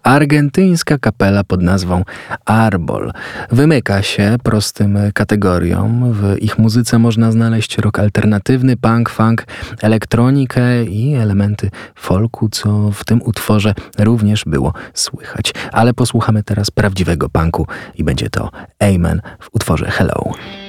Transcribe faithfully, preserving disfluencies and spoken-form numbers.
argentyńska kapela pod nazwą Arbol. Wymyka się prostym kategoriom. W ich muzyce można znaleźć rock alternatywny, punk, funk, elektronikę i elementy folku, co w tym utworze również było słychać. Ale posłuchamy teraz prawdziwego punku i będzie to Amen w utworze Hello.